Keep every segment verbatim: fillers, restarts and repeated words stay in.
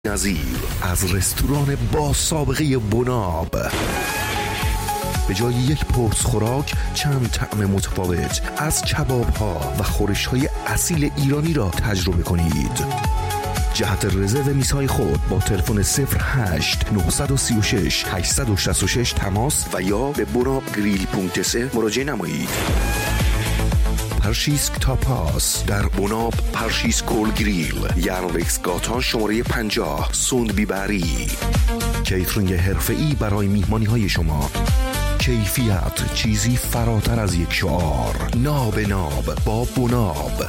نظیر از رستوران با سابقه بناب. به جای یک پرس خوراک چند طعم متفاوت از کباب ها و خورش های اصیل ایرانی را تجربه کنید. جهت رزرو میزهای خود با تلفن صفر هشت نه سه شش هشت شش شش تماس و یا به بناب گریل پونکت س مراجعه نمایید. پرشیسک تاپاس در بناب پرشیسک کول گریل، یانوکس گاتان شماره پنجاه، سوندبی بری. کیترینگ حرفه‌ای برای میهمانی های شما. کیفیت چیزی فراتر از یک شعار. ناب ناب با بناب.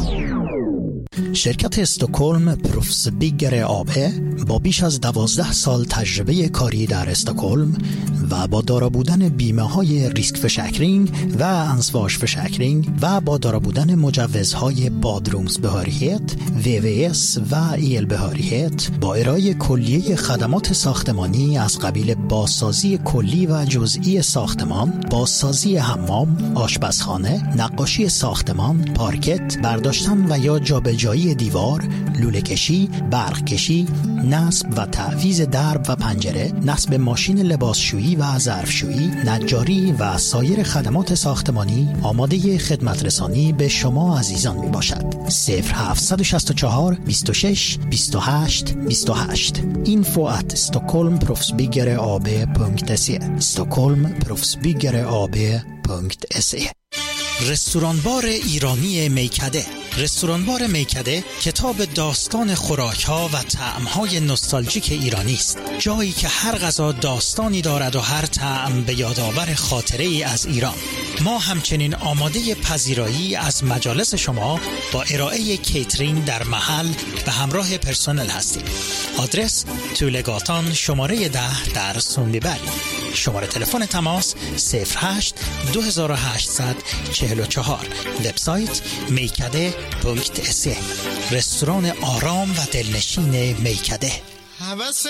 شرکت استکهلم پروفسبیگر آبه با بیش از دوازده سال تجربه کاری در استکهلم و با دارا بودن بیمه های ریسک فشکرینگ و انسواش فشکرینگ و با دارا بودن مجوزهای بادرومز بهاریت، وی وی اس و ایل بهاریت، با ارائه کلیه خدمات ساختمانی از قبیل بازسازی کلی و جزئی ساختمان، بازسازی حمام، آشپزخانه، نقاشی ساختمان، پارکت، برداشتن و یا جابجایی دیوار، لوله کشی، برق کشی، نصب و تعویض درب و پنجره، نصب ماشین لباسشویی و ظرفشویی، نجاری و سایر خدمات ساختمانی آماده خدمت رسانی به شما عزیزان می باشد. صفر هفت شش چهار بیست و شش بیست و هشت بیست و هشت info at stockholm proffsbyggare punkt se stockholm proffsbyggare punkt se. رستورانبار ایرانی میکده. رستورانبار میکده کتاب داستان خوراک‌ها و طعم‌های نوستالژیک ایرانی است. جایی که هر غذا داستانی دارد و هر طعم به یادآور خاطره‌ای از ایران. ما همچنین آماده پذیرایی از مجالس شما با ارائه کیترینگ در محل به همراه پرسنل هستیم. آدرس تولگاتان شماره ده در سوندبری. شماره تلفن تماس صفر هشت دو هشت چهار چهار. وبسایت میکده پونکت س. رستوران آرام و دلنشین میکده.